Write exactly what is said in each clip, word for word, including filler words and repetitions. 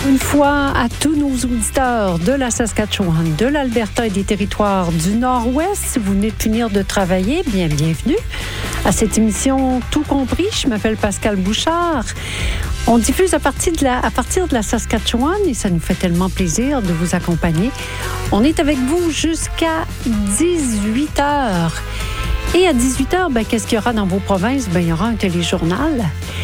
Une fois à tous nos auditeurs de la Saskatchewan, de l'Alberta et des territoires du Nord-Ouest, si vous venez de finir de travailler, bien bienvenue à cette émission Tout compris. Je m'appelle Pascal Bouchard. On diffuse à partir de la, à partir de la Saskatchewan et ça nous fait tellement plaisir de vous accompagner. On est avec vous jusqu'à dix-huit heures. Et à dix-huit heures, ben, qu'est-ce qu'il y aura dans vos provinces? Ben, il y aura un téléjournal.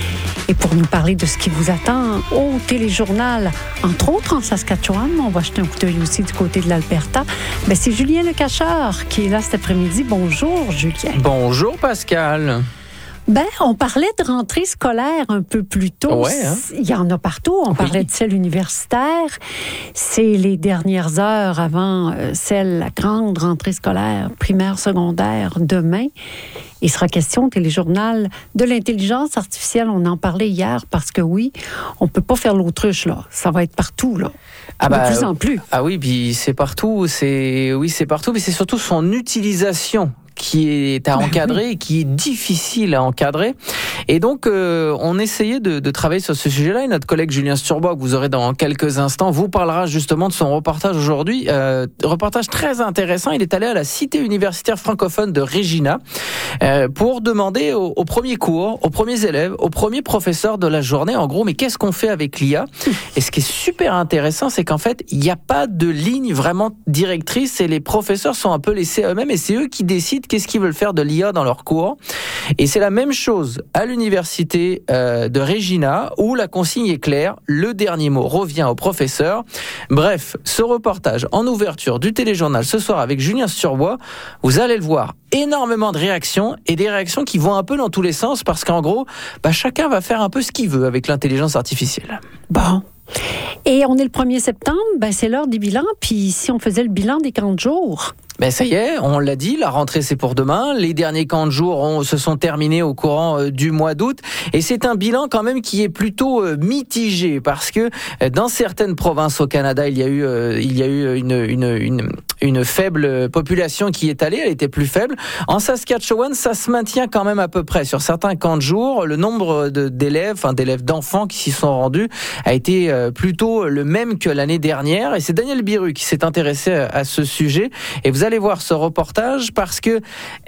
Et pour nous parler de ce qui vous attend au téléjournal, entre autres en Saskatchewan, on va jeter un coup d'œil aussi du côté de l'Alberta, ben, c'est Julien Lecacheur qui est là cet après-midi. Bonjour, Julien. Bonjour, Pascal. Ben, on parlait de rentrée scolaire un peu plus tôt. Ouais, hein? Il y en a partout. On oui. parlait de celle universitaire. C'est les dernières heures avant euh, celle, la grande rentrée scolaire, primaire, secondaire, demain. Il sera question au téléjournal de l'intelligence artificielle. On en parlait hier parce que oui, on peut pas faire l'autruche, là. Ça va être partout, là. Ah bah, de plus en plus. Ah oui, puis c'est partout. C'est, oui, c'est partout, mais c'est surtout son utilisation qui est à encadrer, oui. qui est difficile à encadrer. Et donc, euh, on essayait de, de travailler sur ce sujet-là. Et notre collègue Julien Sturbois, que vous aurez dans quelques instants, vous parlera justement de son reportage aujourd'hui. Euh, reportage très intéressant. Il est allé à la cité universitaire francophone de Regina euh, pour demander aux, aux premiers cours, aux premiers élèves, aux premiers professeurs de la journée, en gros, mais qu'est-ce qu'on fait avec l'I A? Et ce qui est super intéressant, c'est qu'en fait, il n'y a pas de ligne vraiment directrice et les professeurs sont un peu laissés à eux-mêmes et c'est eux qui décident qu'est-ce qu'ils veulent faire de l'I A dans leurs cours. Et c'est la même chose à l'université euh, de Regina, où la consigne est claire, le dernier mot revient au professeur. Bref, ce reportage en ouverture du téléjournal ce soir avec Julien Sturbois, vous allez le voir, énormément de réactions, et des réactions qui vont un peu dans tous les sens, parce qu'en gros, bah, chacun va faire un peu ce qu'il veut avec l'intelligence artificielle. Bon. Et on est le premier septembre, ben c'est l'heure des bilans, puis si on faisait le bilan des camps de jour... Ben ça y est, on l'a dit, la rentrée c'est pour demain. Les derniers camps de jour ont, se sont terminés au courant euh, du mois d'août. Et c'est un bilan quand même qui est plutôt euh, mitigé parce que euh, dans certaines provinces au Canada, il y a eu, euh, il y a eu une, une, une, une faible population qui est allée, elle était plus faible. En Saskatchewan, ça se maintient quand même à peu près. Sur certains camps de jour, le nombre de, d'élèves, enfin d'élèves d'enfants qui s'y sont rendus a été euh, plutôt le même que l'année dernière. Et c'est Daniel Biru qui s'est intéressé à, à ce sujet. Et vous allez voir ce reportage parce que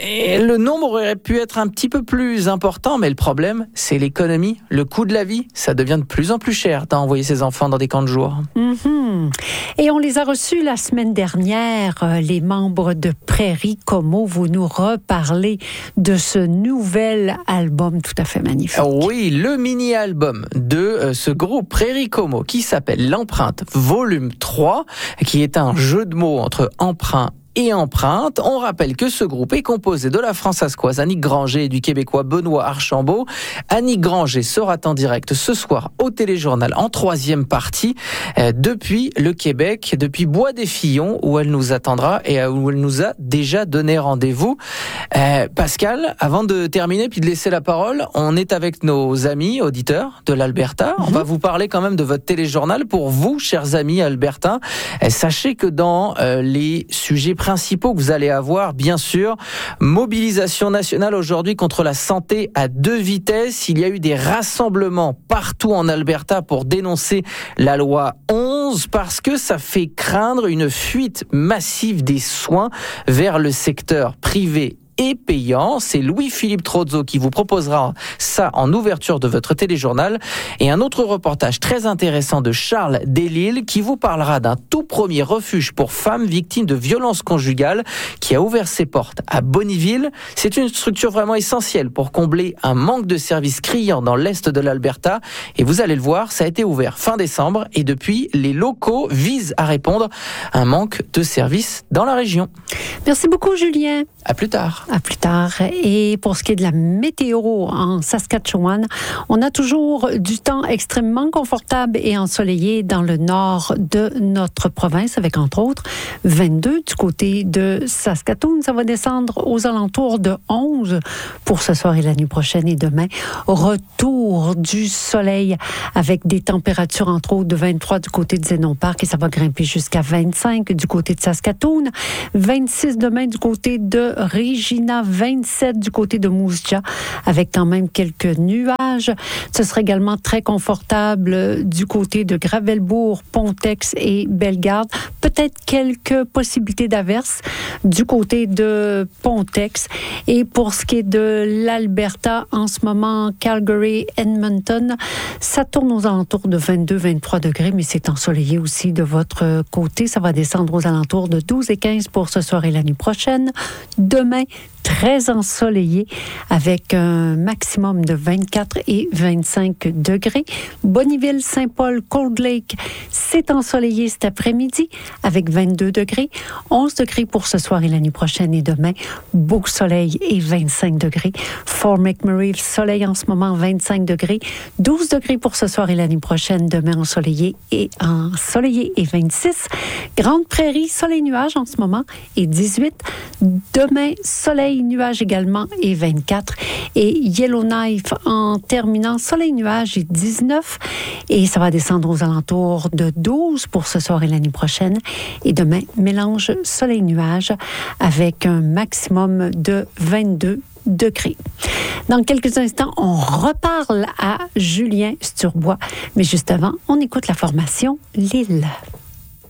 le nombre aurait pu être un petit peu plus important, mais le problème, c'est l'économie, le coût de la vie. Ça devient de plus en plus cher d'envoyer ses enfants dans des camps de jour. Mm-hmm. Et on les a reçus la semaine dernière, les membres de Prairie Como. Vous nous reparlez de ce nouvel album tout à fait magnifique. Oui, le mini-album de ce groupe Prairie Como qui s'appelle L'Empreinte Volume trois, qui est un jeu de mots entre emprunt et empreinte. On rappelle que ce groupe est composé de la françaiscoise Annick Granger et du québécois Benoît Archambault. Annick Granger sera en direct ce soir au téléjournal en troisième partie euh, depuis le Québec, depuis Bois-des-Fillons où elle nous attendra et où elle nous a déjà donné rendez-vous. Euh, Pascal, avant de terminer puis de laisser la parole, on est avec nos amis auditeurs de l'Alberta. Mm-hmm. On va vous parler quand même de votre téléjournal pour vous, chers amis albertains. Euh, sachez que dans euh, les sujets principaux que vous allez avoir, bien sûr, mobilisation nationale aujourd'hui contre la santé à deux vitesses. Il y a eu des rassemblements partout en Alberta pour dénoncer la loi onze parce que ça fait craindre une fuite massive des soins vers le secteur privé et payant. C'est Louis-Philippe Trozzo qui vous proposera ça en ouverture de votre téléjournal. Et un autre reportage très intéressant de Charles Delisle qui vous parlera d'un tout premier refuge pour femmes victimes de violences conjugales qui a ouvert ses portes à Bonnyville. C'est une structure vraiment essentielle pour combler un manque de services criant dans l'est de l'Alberta. Et vous allez le voir, ça a été ouvert fin décembre et depuis, les locaux visent à répondre à un manque de services dans la région. Merci beaucoup, Julien. À plus tard. À plus tard. Et pour ce qui est de la météo en Saskatchewan, on a toujours du temps extrêmement confortable et ensoleillé dans le nord de notre province, avec entre autres vingt-deux du côté de Saskatoon. Ça va descendre aux alentours de onze pour ce soir et la nuit prochaine et demain. Retour du soleil avec des températures entre autres de vingt-trois du côté de Zénon Park et ça va grimper jusqu'à vingt-cinq du côté de Saskatoon, vingt-six demain du côté de Regina. Regina, vingt-sept du côté de Moose Jaw, avec quand même quelques nuages. Ce sera également très confortable du côté de Gravelbourg, Pontex et Bellegarde. Peut-être quelques possibilités d'averses du côté de Pontex. Et pour ce qui est de l'Alberta, en ce moment, Calgary, Edmonton, ça tourne aux alentours de vingt-deux à vingt-trois degrés, mais c'est ensoleillé aussi de votre côté. Ça va descendre aux alentours de douze et quinze pour ce soir et la nuit prochaine. Demain, très ensoleillé avec un maximum de vingt-quatre et vingt-cinq degrés. Bonneville, Saint-Paul, Cold Lake, c'est ensoleillé cet après-midi avec vingt-deux degrés. onze degrés pour ce soir et la nuit prochaine et demain. Beau soleil et vingt-cinq degrés. Fort McMurray, soleil en ce moment, vingt-cinq degrés. douze degrés pour ce soir et la nuit prochaine. Demain, ensoleillé et ensoleillé et vingt-six. Grande Prairie, soleil-nuage en ce moment et dix-huit. Demain, soleil nuages également et vingt-quatre. Et Yellowknife en terminant, soleil-nuage et dix-neuf. Et ça va descendre aux alentours de douze pour ce soir et la nuit prochaine. Et demain, mélange soleil-nuage avec un maximum de vingt-deux degrés. Dans quelques instants, on reparle à Julien Sturbois. Mais juste avant, on écoute la formation Lille.